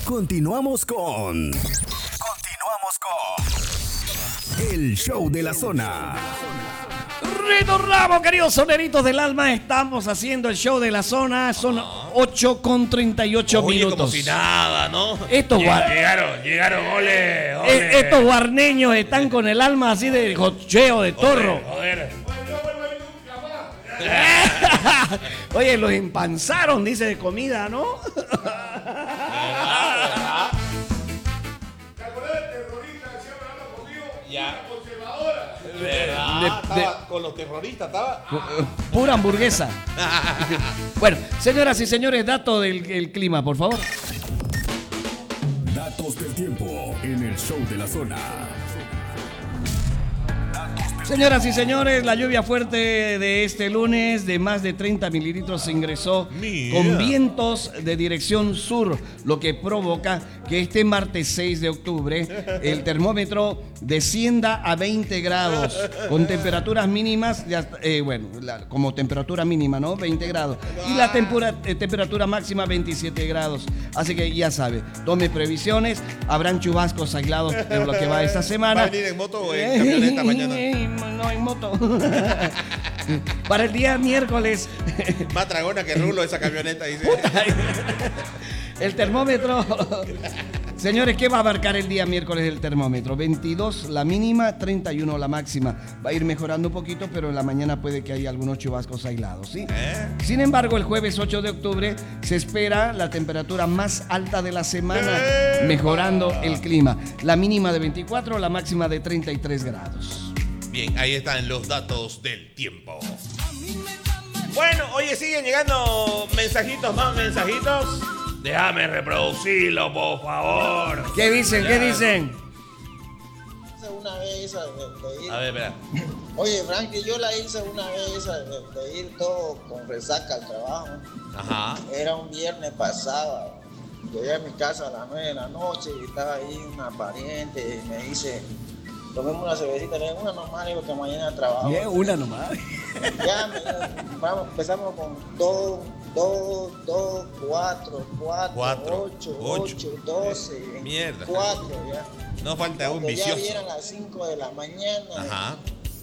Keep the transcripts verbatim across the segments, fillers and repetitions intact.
Continuamos con... Continuamos con... El show de la zona. Retornamos, queridos soneritos del alma. Estamos haciendo el show de la zona. Son ocho con treinta y ocho Oye, minutos. como si nada, ¿no? Estos Lleg- guar- Llegaron, llegaron, ole, ole. Eh, Estos guarneños están con el alma así de jocheo, de torro. Joder, joder. Oye, los empanzaron, dice, de comida, ¿no? Ya. ¿Verdad? De- Estaba de- con los terroristas, estaba. Pura hamburguesa. Bueno, señoras y señores, dato del el clima, por favor. Datos del tiempo en el show de la zona. Señoras y señores, la lluvia fuerte de este lunes de más de treinta mililitros se ingresó Mira. con vientos de dirección sur, lo que provoca que este martes seis de octubre el termómetro descienda a veinte grados, con temperaturas mínimas, de hasta- eh, bueno, la- como temperatura mínima, ¿no? veinte grados. Y la tempura- eh, temperatura máxima veintisiete grados. Así que ya sabe, tome previsiones, habrán chubascos aislados en lo que va esta semana. ¿Va a venir en moto o en camioneta mañana? No, en moto. Para el día miércoles, Más dragona que rulo esa camioneta, dice. el termómetro. Señores, ¿qué va a abarcar el día miércoles el termómetro? veintidós la mínima, treinta y uno la máxima. Va a ir mejorando un poquito, pero en la mañana puede que haya algunos chubascos aislados, ¿sí? ¿Eh? Sin embargo, el jueves ocho de octubre se espera la temperatura más alta de la semana, ¡Epa! mejorando el clima. La mínima de veinticuatro, la máxima de treinta y tres grados. Bien, ahí están los datos del tiempo. Bueno, oye, siguen llegando mensajitos, más mensajitos. Déjame reproducirlo, por favor. ¿Qué dicen? ¿Qué dicen? Una vez esa de, de ir. A ver, espera. Oye, Frankie, yo la hice una vez esa de, de ir todo con resaca al trabajo. Ajá. Era un viernes pasado. Llegué a mi casa a las nueve de la noche y estaba ahí una pariente y me dice, tomemos una cervecita. Le dije, una normal, digo que mañana trabajo. Yeah, una nomás. Ya, me dijo, vamos, empezamos con dos, dos, dos, cuatro, cuatro, Cuatro, ocho, ocho. ocho, doce, Mierda. cuatro, ya. No falta un Cuando ya vicioso. vieron las cinco de la mañana, Ajá.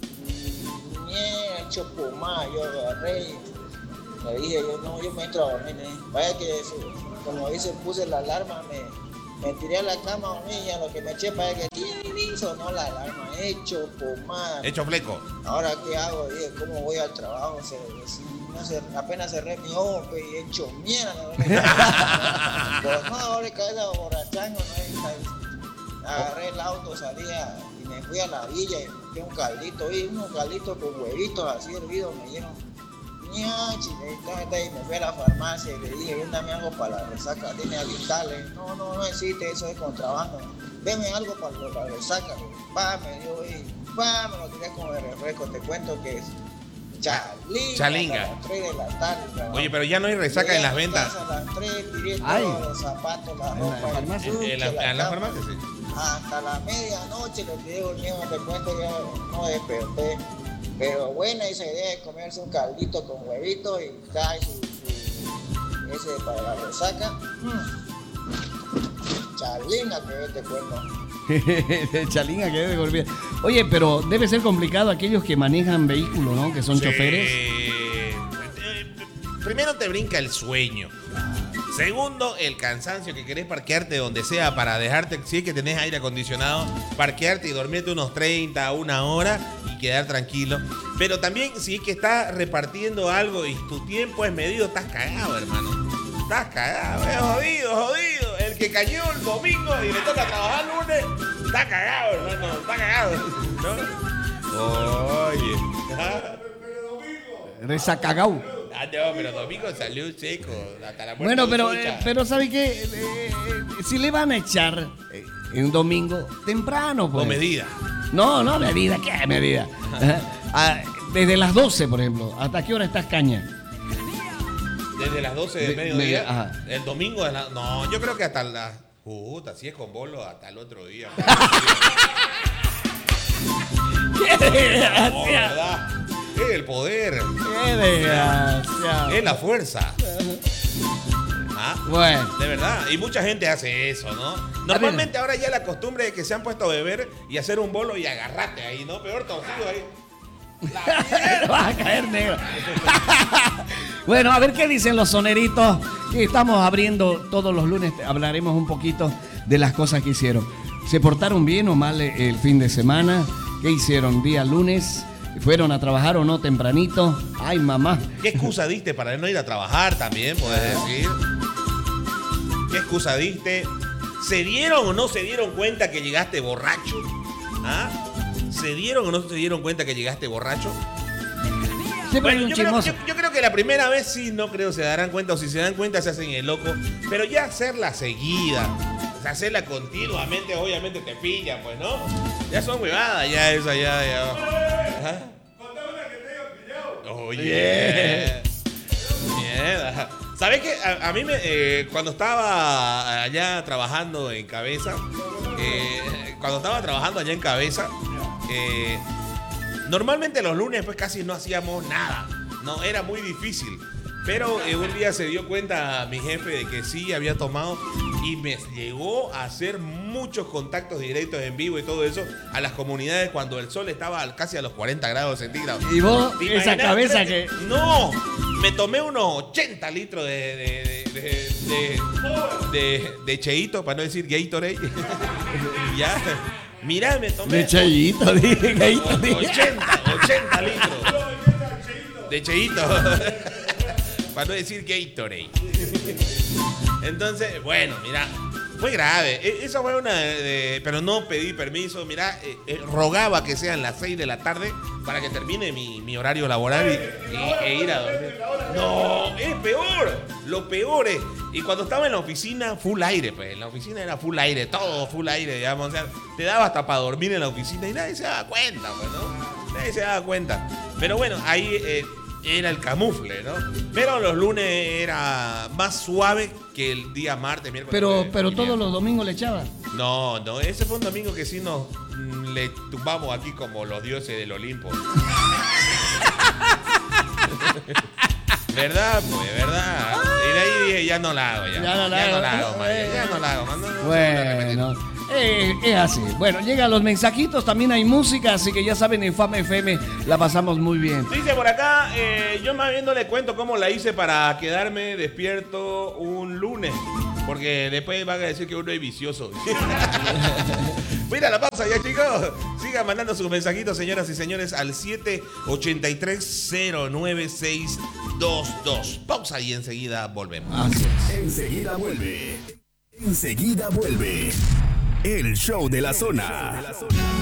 mierda, hecho pomada, yo agarré y le dije, yo no, yo me entro a dormir, ¿eh? Vaya que, eso, como dice, puse la alarma, me, me tiré a la cama a dormir y a lo que me eché, para que sonó la alarma, hecho pomada. Hecho fleco. Ahora, ¿qué hago? Dije, ¿cómo voy al trabajo? Se, si no se, apenas cerré mi ojo, pues, y hecho mierda. Pues no, ahora cabeza borrachango, ¿no? Agarré el auto, salía y me fui a la villa y busqué un caldito, y unos calditos con huevitos así hervidos, me dieron ñachi, y me fui a la farmacia y le dije, véndame algo para la resaca, tiene Avitales. No, no, no existe, eso es contrabando. Deme algo para la resaca. Pa, me dio y pa, me lo tiré con el refresco. Te cuento que es chalinga. Chalinga. A las tres de la tarde. Trabajo. Oye, pero ya no hay resaca Llegué en las a mi ventas. casa A las tres tiré Ay. todos los zapatos, la En la ropa, el farmacia. sushi, En la, en la cama. farmacia, sí. Hasta la medianoche le tiré durmiendo, te cuento ya no desperté. Pero buena esa idea de comerse un caldito con huevitos y cae su, su- ese para la resaca. Mm. Chalinga que te cuento. Chalinga que debe golpear. Oye, pero debe ser complicado aquellos que manejan vehículos, ¿no? Que son Sí. choferes. Eh, Primero te brinca el sueño. Segundo, el cansancio que querés parquearte donde sea para dejarte, si es que tenés aire acondicionado, parquearte y dormirte unos treinta, una hora y quedar tranquilo. Pero también si es que estás repartiendo algo y tu tiempo es medido, estás cagado, hermano. Estás cagado, es jodido, jodido. El que cayó el domingo y le toca trabajar el lunes, está cagado, hermano, está cagado. ¿No? Oye. Resacagao. Ah, no, pero domingo salió seco. Hasta la muerte Bueno, de pero, Usucha. eh, pero ¿sabe qué? Eh, eh, si le van a echar eh, en un domingo temprano, pues. Con medida. No, no, medida, ¿qué medida? Ah, desde las doce, por ejemplo. ¿Hasta qué hora estás caña? Desde las doce De- del mediodía. media- ajá. El domingo de la. No, yo creo que hasta la. Puta, si es con bolo, hasta el otro día. ¡Qué No, desgracia! ¿verdad? Es el poder. ¡Qué desgracia! Es la fuerza. ¿Ah? Bueno. De verdad. Y mucha gente hace eso, ¿no? Normalmente ahora ya la costumbre de que se han puesto a beber y hacer un bolo y agarrate ahí, ¿no? Peor torcido ahí. Vas a caer negro. Bueno, a ver qué dicen los soneritos. Que estamos abriendo todos los lunes. Hablaremos un poquito de las cosas que hicieron. ¿Se portaron bien o mal el fin de semana? ¿Qué hicieron día lunes? ¿Fueron a trabajar o no tempranito? Ay, mamá. ¿Qué excusa diste para no ir a trabajar también, puedes decir? ¿Qué excusa diste? ¿Se dieron o no se dieron cuenta que llegaste borracho? ¿Ah? ¿Se dieron o no se dieron cuenta que llegaste borracho? Siempre Bueno, hay un yo, creo, chismoso. yo- yo creo que la primera vez sí, no creo se darán cuenta, o si se dan cuenta se hacen el loco, pero ya hacerla seguida, o sea, hacerla continuamente, obviamente te pillan, pues, ¿no? Ya son huevadas, ya esa, ya, ya. Ajá. Oye. Mierda. ¿Sabes qué? A, a mí me, eh, cuando estaba allá trabajando en Cabeza, eh, cuando estaba trabajando allá en Cabeza, eh, normalmente los lunes pues casi no hacíamos nada, no, era muy difícil. Pero eh, un día se dio cuenta mi jefe de que sí había tomado y me llegó a hacer muchos contactos directos en vivo y todo eso a las comunidades cuando el sol estaba al- casi a los cuarenta grados centígrados. Y vos, ¿Te esa imaginas? cabeza que... No, me tomé unos ochenta litros de, de, de, de, de, de, de cheito, para no decir Gatorade. Ya, mirá, me tomé De chayito, dije, gayito, dije. ochenta, ochenta litros de cheito. Para no decir Gatorade. Entonces, bueno, mira, fue grave. E- Eso fue una de, pero no pedí permiso. Mira, eh, eh, rogaba que sean las seis de la tarde para que termine mi, mi horario laboral y, y- e ir a dormir. No, es peor. Lo peor es. Y cuando estaba en la oficina, full aire, pues. En la oficina era full aire, todo full aire, digamos. O sea, te daba hasta para dormir en la oficina y nadie se daba cuenta, pues, ¿no? Nadie se daba cuenta. Pero bueno, ahí. Eh, era el camufle, ¿no? Pero los lunes era más suave que el día martes, miércoles. Pero, jueves pero y todos viernes. los domingos le echaba. No, no, ese fue un domingo que sí nos mm, le tumbamos aquí como los dioses del Olimpo. ¿Verdad? Pues, ¿verdad? Y de ahí dije, ya no la hago, ya. Ya no la hago. la hago, man, ya, ya no la hago, man. No, no, no, Bueno, eh, es así. Bueno, llegan los mensajitos, también hay música, así que ya saben, en Fama F M la pasamos muy bien. Dice por acá, eh, yo más bien no le cuento cómo la hice para quedarme despierto un lunes. Porque después van a decir que uno es vicioso. Mira la pausa ya, chicos. Sigan mandando sus mensajitos, señoras y señores, al siete ocho tres cero nueve seis dos dos. Pausa y enseguida volvemos. Así es. Enseguida vuelve. Enseguida vuelve. El show de la zona.